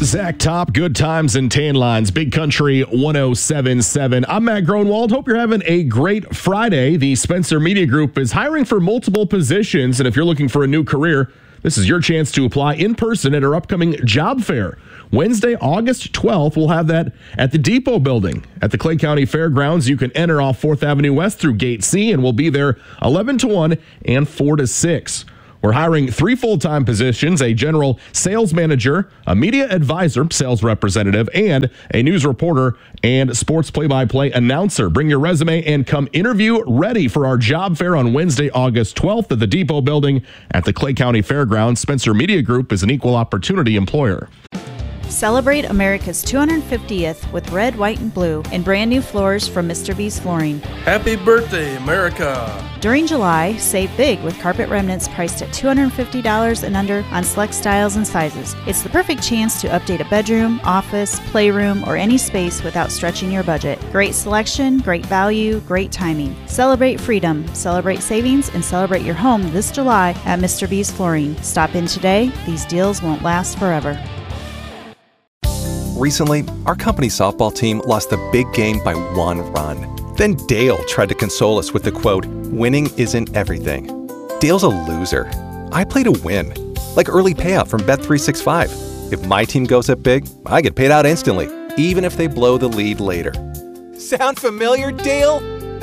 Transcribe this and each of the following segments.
Zach Top, Good Times and Tan Lines, Big Country 107.7. I'm Matt Gronwald. Hope you're having a great Friday. The Spencer Media Group is hiring for multiple positions, and if you're looking for a new career, this is your chance to apply in person at our upcoming job fair. Wednesday, August 12th, we'll have that at the Depot Building at the Clay County Fairgrounds. You can enter off 4th Avenue West through Gate C, and we'll be there 11 to 1 and 4 to 6. We're hiring 3 full-time positions, a general sales manager, a media advisor, sales representative, and a news reporter and sports play-by-play announcer. Bring your resume and come interview ready for our job fair on Wednesday, August 12th at the Depot Building at the Clay County Fairgrounds. Spencer Media Group is an equal opportunity employer. Celebrate America's 250th with red, white, and blue in brand new floors from Mr. B's Flooring. Happy birthday, America! During July, save big with carpet remnants priced at $250 and under on select styles and sizes. It's the perfect chance to update a bedroom, office, playroom, or any space without stretching your budget. Great selection, great value, great timing. Celebrate freedom, celebrate savings, and celebrate your home this July at Mr. B's Flooring. Stop in today. These deals won't last forever. Recently, our company softball team lost the big game by 1 run. Then Dale tried to console us with the quote, "Winning isn't everything." Dale's a loser. I play to win, like early payout from Bet365. If my team goes up big, I get paid out instantly, even if they blow the lead later. Sound familiar, Dale?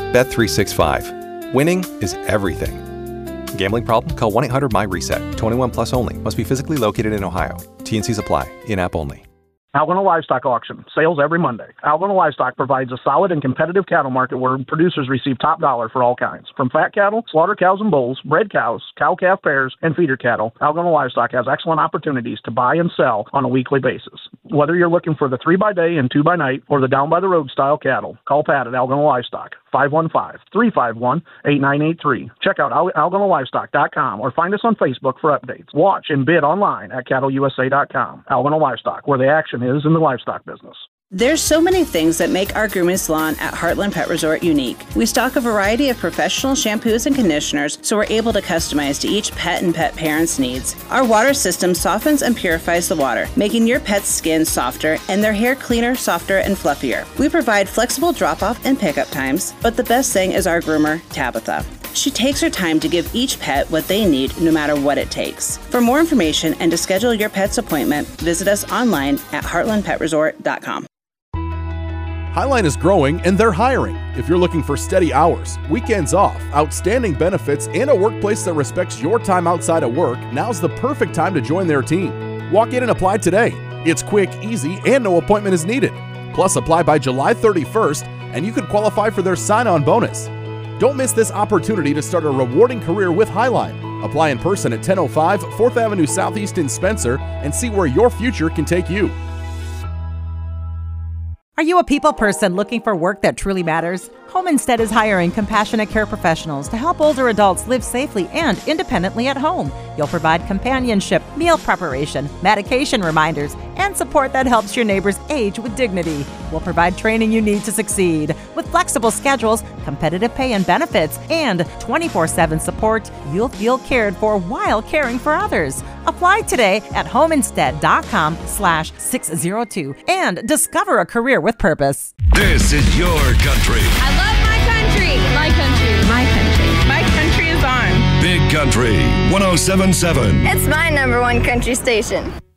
Bet365. Winning is everything. Gambling problem? Call 1-800-MY-RESET. 21 plus only. Must be physically located in Ohio. T&Cs apply. In-app only. Algona Livestock Auction, sales every Monday. Algona Livestock provides a solid and competitive cattle market where producers receive top dollar for all kinds. From fat cattle, slaughter cows and bulls, bred cows, cow-calf pairs, and feeder cattle, Algona Livestock has excellent opportunities to buy and sell on a weekly basis. Whether you're looking for the 3-by-day and 2-by-night or the down-by-the-road style cattle, call Pat at Algona Livestock, 515-351-8983. Check out AlgonaLivestock.com or find us on Facebook for updates. Watch and bid online at CattleUSA.com. Algona Livestock, where the action is in the livestock business. There's so many things that make our grooming salon at Heartland Pet Resort unique. We stock a variety of professional shampoos and conditioners, so we're able to customize to each pet and pet parent's needs. Our water system softens and purifies the water, making your pet's skin softer and their hair cleaner, softer, and fluffier. We provide flexible drop-off and pickup times, but the best thing is our groomer, Tabitha. She takes her time to give each pet what they need, no matter what it takes. For more information and to schedule your pet's appointment, visit us online at heartlandpetresort.com. Highline is growing and they're hiring. If you're looking for steady hours, weekends off, outstanding benefits, and a workplace that respects your time outside of work, now's the perfect time to join their team. Walk in and apply today. It's quick, easy, and no appointment is needed. Plus, apply by July 31st, and you could qualify for their sign-on bonus. Don't miss this opportunity to start a rewarding career with Highline. Apply in person at 1005 4th Avenue Southeast in Spencer and see where your future can take you. Are you a people person looking for work that truly matters? Home Instead is hiring compassionate care professionals to help older adults live safely and independently at home. You'll provide companionship, meal preparation, medication reminders, and support that helps your neighbors age with dignity. We'll provide training you need to succeed. With flexible schedules, competitive pay and benefits, and 24/7 support, you'll feel cared for while caring for others. Apply today at homeinstead.com/602 and discover a career with purpose. This is your country. I love my country. My country. My country. My country is on. Big Country 107.7. It's my #1 country station.